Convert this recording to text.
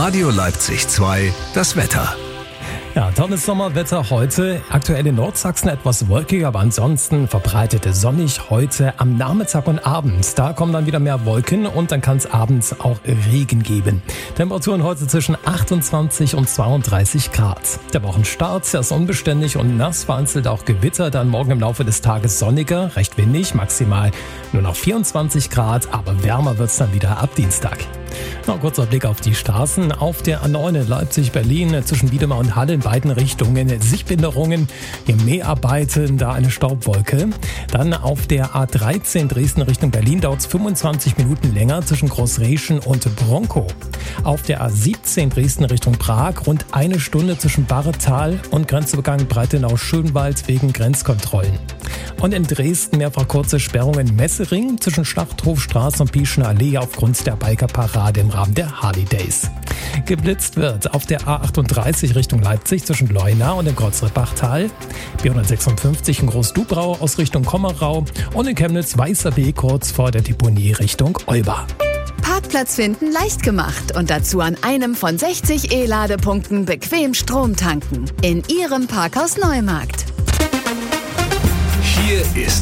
Radio Leipzig 2, das Wetter. Ja, tolles Sommerwetter heute. Aktuell in Nordsachsen etwas wolkig, aber ansonsten verbreitet sonnig heute am Nachmittag und Abend. Da kommen dann wieder mehr Wolken und dann kann es abends auch Regen geben. Temperaturen heute zwischen 28 und 32 Grad. Der Wochenstart ist unbeständig und nass, vereinzelt auch Gewitter. Dann morgen im Laufe des Tages sonniger, recht windig, maximal nur noch 24 Grad, aber wärmer wird es dann wieder ab Dienstag. Noch ein kurzer Blick auf die Straßen. Auf der A9 in Leipzig-Berlin zwischen Wiedemar und Halle in beiden Richtungen Sichtbehinderungen, hier Mäharbeiten, da eine Staubwolke. Dann auf der A13 Dresden Richtung Berlin dauert es 25 Minuten länger zwischen Großreschen und Bronkow. Auf der A17 Dresden Richtung Prag rund eine Stunde zwischen Barretal und Grenzübergang Breitenau-Schönwald wegen Grenzkontrollen. Und in Dresden mehrfach kurze Sperrungen im Messering zwischen Schlachthofstraße und Pieschner Allee aufgrund der Bikerparade im Rahmen der Harley Days. Geblitzt wird auf der A38 Richtung Leipzig zwischen Leuna und dem Kreuzrippachtal, B156 in Großdubrau aus Richtung Kommerau und in Chemnitz Weißer B kurz vor der Deponie Richtung Olba. Parkplatz finden leicht gemacht und dazu an einem von 60 E-Ladepunkten bequem Strom tanken. In Ihrem Parkhaus Neumarkt. Hier ist